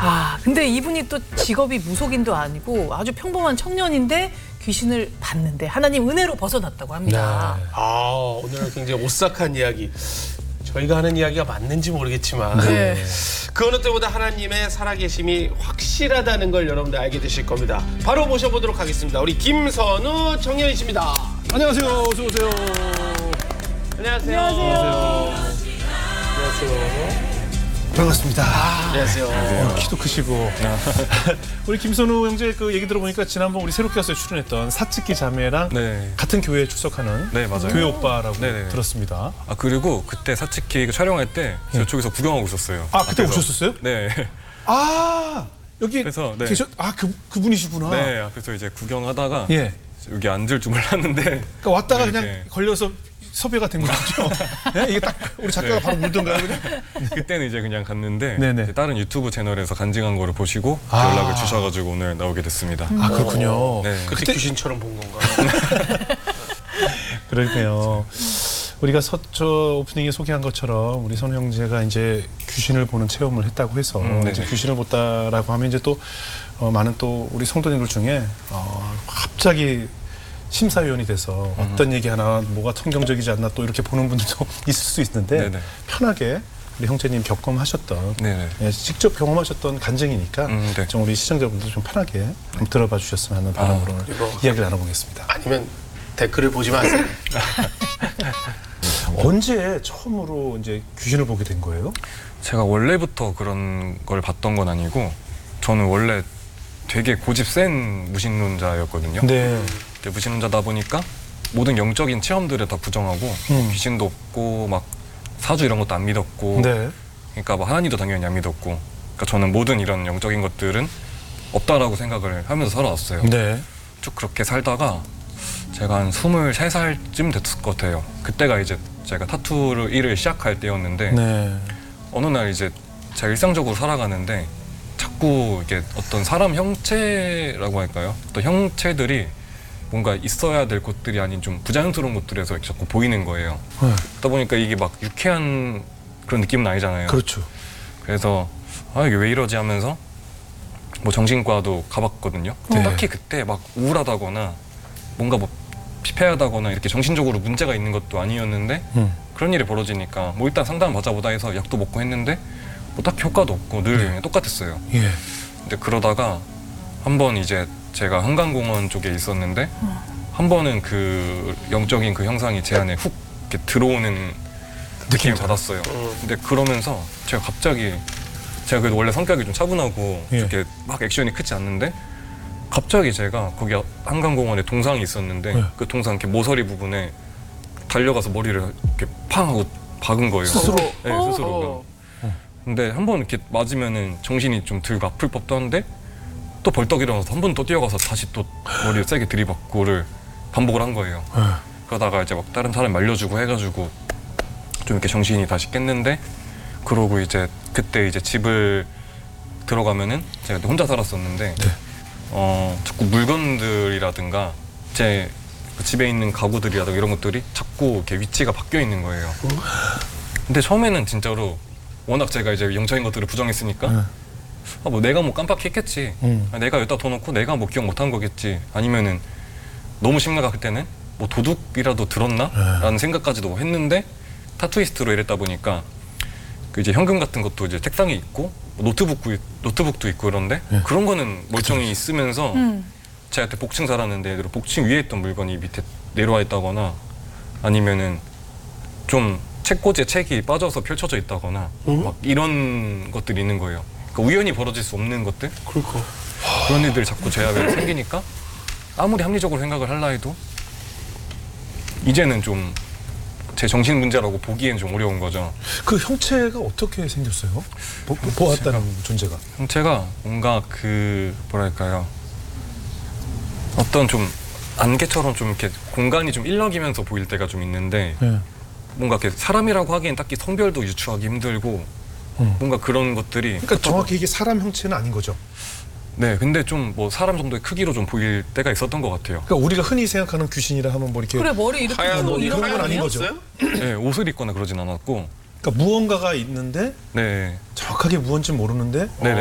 아, 근데 이분이 또 직업이 무속인도 아니고 아주 평범한 청년인데 귀신을 봤는데 하나님 은혜로 벗어났다고 합니다. 네. 오늘은 굉장히 오싹한 이야기. 저희가 하는 이야기가 맞는지 모르겠지만 네. 그 어느 때보다 하나님의 살아계심이 확실하다는 걸 여러분들 알게 되실 겁니다. 바로 모셔보도록 하겠습니다. 우리 김선우 청년이십니다. 안녕하세요. 어서 오세요. 안녕하세요. 안녕하세요. 반갑습니다. 안녕하세요. 키도 크시고. 우리 김선우 형제 그 얘기 들어보니까 지난번 우리 새롭게 와서 출연했던 사츠키 자매랑 네. 같은 교회에 출석하는 네, 맞아요. 교회 오빠라고 네네. 들었습니다. 아 그리고 그때 사츠키 촬영할 때 저쪽에서 구경하고 있었어요. 아 그때 앞에서. 오셨었어요? 네. 아 여기 그래서, 네. 계셨? 아 그분이시구나. 네. 앞에서 이제 구경하다가 예. 여기 앉을 줄 몰랐는데 그러니까 왔다가 네, 그냥 이렇게. 걸려서 섭외가 된 거죠. 네? 이게 딱 우리 작가가 바로 물던가요, 그냥? 그때는 이제 그냥 갔는데 네네. 이제 다른 유튜브 채널에서 간증한 거를 보시고 아. 연락을 주셔가지고 오늘 나오게 됐습니다. 아 그렇군요. 네. 그때 귀신처럼 본 건가? 그러네요. 우리가 저 오프닝에 소개한 것처럼 우리 선우 형제가 이제 귀신을 보는 체험을 했다고 해서 이제 귀신을 봤다라고 하면 이제 또 많은 또 우리 성도님들 중에 갑자기 심사위원이 돼서 어떤 얘기 하나 뭐가 성경적이지 않나 또 이렇게 보는 분들도 있을 수 있는데 네네. 편하게 우리 형제님 경험하셨던 네네. 직접 경험하셨던 간증이니까 네. 좀 우리 시청자분들 좀 편하게 한번 들어봐 주셨으면 하는 바람으로 그리고 이야기를 나눠보겠습니다. 아니면 댓글을 보지 마세요. 언제 처음으로 이제 귀신을 보게 된 거예요? 제가 원래부터 그런 걸 봤던 건 아니고 저는 원래 되게 고집 센 무신론자였거든요. 네. 이제 무신론자다 보니까 모든 영적인 체험들을 다 부정하고 귀신도 없고 막 사주 이런 것도 안 믿었고 네. 그러니까 뭐 하나님도 당연히 안 믿었고 그러니까 저는 모든 이런 영적인 것들은 없다라고 생각을 하면서 살아왔어요. 네. 쭉 그렇게 살다가 제가 한 23살쯤 됐을 것 같아요. 그때가 이제 제가 타투를 일을 시작할 때였는데 네. 어느 날 이제 제가 일상적으로 살아가는데 자꾸 이게 어떤 사람 형체라고 할까요? 어떤 형체들이 뭔가 있어야 될 것들이 아닌 좀 부자연스러운 것들에서 자꾸 보이는 거예요. 그러다 보니까 이게 막 유쾌한 그런 느낌은 아니잖아요. 그렇죠. 그래서 아 이게 왜 이러지 하면서 뭐 정신과도 가봤거든요. 근데 네. 딱히 그때 막 우울하다거나 뭔가 뭐 피폐하다거나 이렇게 정신적으로 문제가 있는 것도 아니었는데 그런 일이 벌어지니까 뭐 일단 상담 받아보다 해서 약도 먹고 했는데 뭐 딱히 효과도 없고 늘 그냥 똑같았어요. 예. 근데 그러다가 한 번 이제 제가 한강공원 쪽에 있었는데 한 번은 그 영적인 그 형상이 제 안에 훅 이렇게 들어오는 느낌을 받았어요. 근데 그러면서 제가 갑자기 제가 그래도 원래 성격이 좀 차분하고 예. 이렇게 막 액션이 크지 않는데 갑자기 제가 거기 한강공원에 동상이 있었는데 네. 그 동상 이렇게 모서리 부분에 달려가서 머리를 이렇게 팡 하고 박은 거예요. 스스로? 네, 스스로. 근데 한 번 이렇게 맞으면은 정신이 좀 들고 아플 법도 한데 또 벌떡 일어나서 한 번 또 뛰어가서 다시 또 머리를 세게 들이받고를 반복을 한 거예요. 그러다가 이제 막 다른 사람 말려주고 해가지고 좀 이렇게 정신이 다시 깼는데 그러고 이제 그때 이제 집을 들어가면은 제가 혼자 살았었는데 자꾸 물건들이라든가 제 그 집에 있는 가구들이라든가 이런 것들이 자꾸 이렇게 위치가 바뀌어 있는 거예요. 근데 처음에는 진짜로 워낙 제가 이제 영적인 것들을 부정했으니까 아, 뭐 내가 뭐 깜빡했겠지. 아, 내가 여기다 둬 놓고 내가 뭐 기억 못한 거겠지. 아니면은 너무 심각할 때는 뭐 도둑이라도 들었나? 라는 생각까지도 했는데 타투이스트로 일했다 보니까 그 이제 현금 같은 것도 이제 책상에 있고 노트북도 있고 그런데 그런 거는 멀쩡히 있으면서 제가 그때 복층 살았는데 복층 위에 있던 물건이 밑에 내려와 있다거나 아니면은 좀 책꽂이에 책이 빠져서 펼쳐져 있다거나 막 이런 것들이 있는 거예요. 그러니까 우연히 벌어질 수 없는 것들? 그렇고 그런 일들이 자꾸 제 앞에 생기니까 아무리 합리적으로 생각을 하려 해도 이제는 좀 제 정신 문제라고 보기엔 좀 어려운 거죠. 그 형체가 어떻게 생겼어요? 보았다는 존재가. 형체가 뭔가 그 뭐랄까요? 어떤 좀 안개처럼 좀 이렇게 공간이 좀 일렁이면서 보일 때가 좀 있는데 예. 뭔가 이렇게 사람이라고 하기엔 딱히 성별도 유추하기 힘들고 뭔가 그런 것들이 그러니까 정확히 이게 사람 형체는 아닌 거죠. 네, 근데 좀 뭐 사람 정도의 크기로 좀 보일 때가 있었던 것 같아요. 그러니까 우리가 흔히 생각하는 귀신이라 하면 뭐 이렇게 그래 머리 이렇게 하얀 뭐 옷 이런 그런 건 아닌 거죠. 네, 옷을 입거나 그러진 않았고 그러니까 무언가가 있는데 네, 정확하게 무언지 모르는데 네,